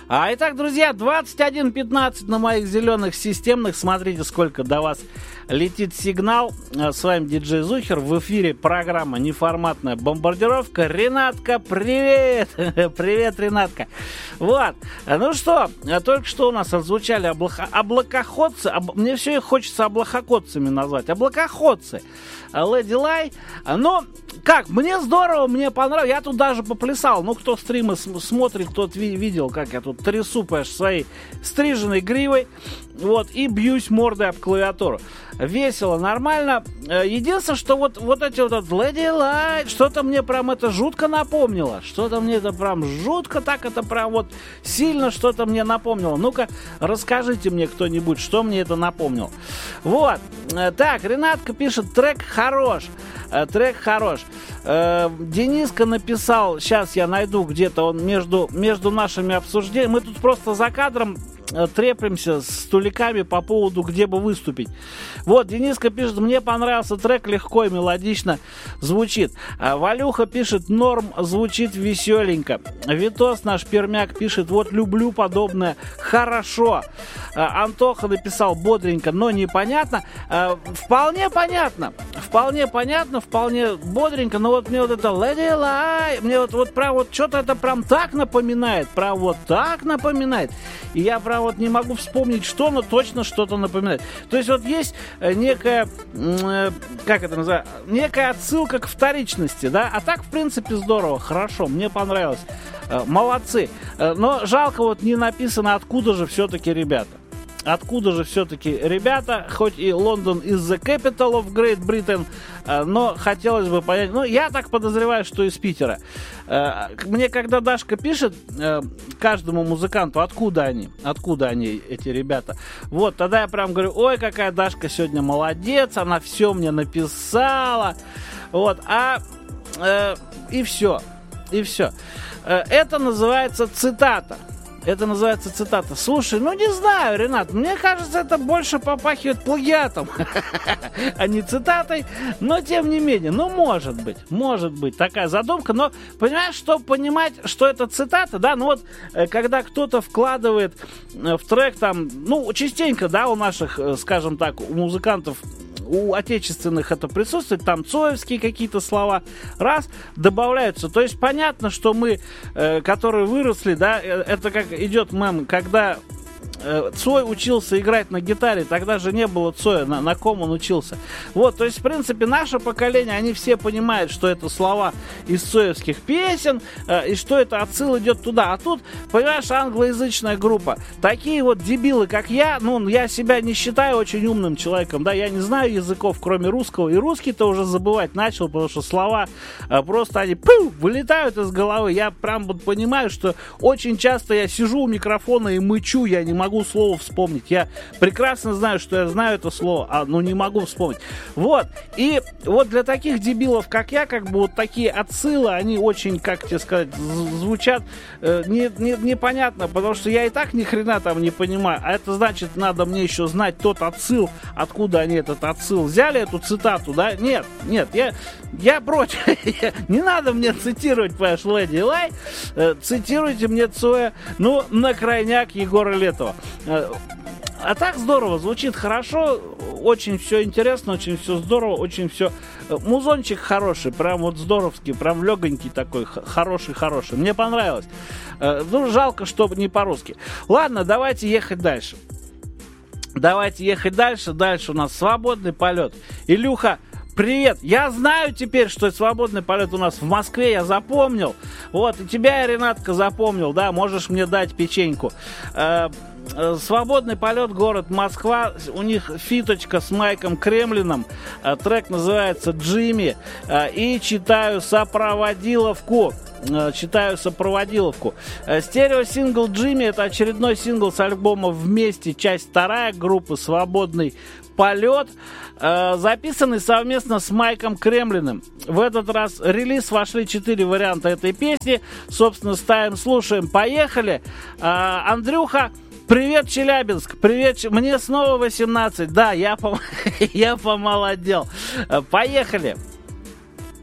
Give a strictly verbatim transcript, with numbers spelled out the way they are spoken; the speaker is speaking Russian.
А, итак, друзья, двадцать один пятнадцать на моих зеленых системных. Смотрите, сколько до вас летит сигнал. С вами диджей Зухер. В эфире программа «Неформатная бомбардировка». Ренатка, привет! Привет, Ренатка. Вот. Ну что, только что у нас отзвучали облако... облакоходцы. Об... Мне все их хочется облакоходцами назвать. Облакоходцы. Леди Лай. Ну, как, мне здорово, мне понравилось. Я тут даже поплясал. Ну, кто стримы смотрит, тот ви- видел, как я тут трясу, понимаешь, своей стриженной гривой. Вот, и бьюсь мордой об клавиатуру. Весело, нормально. Единственное, что вот, вот эти вот Lady Light, что-то мне прям это жутко напомнило. Что-то мне это прям жутко так, это прям вот сильно что-то мне напомнило. Ну-ка, расскажите мне кто-нибудь, что мне это напомнило. Вот. Так, Ренатка пишет, трек хорош. Трек хорош. Дениска написал, сейчас я найду где-то он между, между нашими обсуждениями. Мы тут просто за кадром треплемся с туликами по поводу, где бы выступить. Вот, Дениска пишет, мне понравился трек, легко и мелодично звучит. А Валюха пишет, норм, звучит веселенько. Витос наш пермяк пишет, вот люблю подобное, хорошо. А Антоха написал, бодренько, но непонятно. А, вполне понятно, вполне понятно, вполне бодренько, но вот мне вот это Lady Lie, мне вот, вот прям вот что-то это прям так напоминает, прям вот так напоминает. И я прям вот не могу вспомнить, что, но точно что-то напоминает. То есть вот есть некая, э, как это называется, некая отсылка к вторичности, да, а так, в принципе, здорово, хорошо, мне понравилось, э, молодцы. Э, но жалко, вот не написано, откуда же все-таки ребята. Откуда же все-таки ребята, хоть и Лондон is the capital of Great Britain, но хотелось бы понять, ну, я так подозреваю, что из Питера. Мне когда Дашка пишет каждому музыканту, откуда они, откуда они, эти ребята, вот, тогда я прям говорю, ой, какая Дашка сегодня молодец, она все мне написала, вот, а, и все, и все. Это называется цитата. Это называется цитата. Слушай, ну не знаю, Ренат, мне кажется, это больше попахивает плагиатом, а не цитатой, но тем не менее, ну может быть, может быть такая задумка, но понимаешь, чтобы понимать, что это цитата, да, ну вот, когда кто-то вкладывает в трек там, ну частенько, да, у наших, скажем так, у музыкантов, у отечественных это присутствует, там цоевские какие-то слова, раз, добавляются. То есть понятно, что мы, э, которые выросли, да, это как идет мем, когда э, Цой учился играть на гитаре, тогда же не было Цоя, на, на ком он учился. Вот, то есть, в принципе, наше поколение, они все понимают, что это слова из цоевских песен, э, и что это отсыл идет туда. А тут, понимаешь, англоязычная группа. Такие вот дебилы, как я, ну, я себя не считаю очень умным человеком, да, я не знаю языков, кроме русского, и русский-то уже забывать начал, потому что слова э, просто они пу, вылетают из головы. Я прям вот понимаю, что очень часто я сижу у микрофона и мычу, я не могу слово вспомнить. Я прекрасно знаю, что я знаю это слово, а ну не могу вспомнить. Вот. И вот для таких дебилов, как я, как бы вот такие отсылы, они очень, как тебе сказать, звучат э, не, не, непонятно, потому что я и так ни хрена там не понимаю. А это значит, надо мне еще знать тот отсыл, откуда они этот отсыл взяли, эту цитату, да? Нет, нет, я, я против. Не надо мне цитировать, понимаешь, Lady Lie. Э, цитируйте мне Цоя, ну, на крайняк Егора Летова. А так здорово, звучит хорошо, очень все интересно, очень все здорово, очень все... Музончик хороший, прям вот здоровский, прям легонький такой, хороший-хороший. Мне понравилось. Ну, жалко, что не по-русски. Ладно, давайте ехать дальше. Давайте ехать дальше. Дальше у нас свободный полет. Илюха, привет! Я знаю теперь, что свободный полет у нас в Москве, я запомнил. Вот, и тебя я, Ренатка, запомнил, да, можешь мне дать печеньку. Свободный полет, город Москва. У них фиточка с Майком Кремлином. Трек называется «Джимми». И читаю сопроводиловку. Читаю сопроводиловку. Стереосингл «Джимми» — это очередной сингл с альбома «Вместе», часть вторая группы «Свободный полет», записанный совместно с Майком Кремлиным. В этот раз релиз вошли четыре варианта этой песни. Собственно, ставим, слушаем. Поехали. Андрюха, привет, Челябинск. Привет, мне снова восемнадцать. Да, я, пом... я помолодел. Поехали.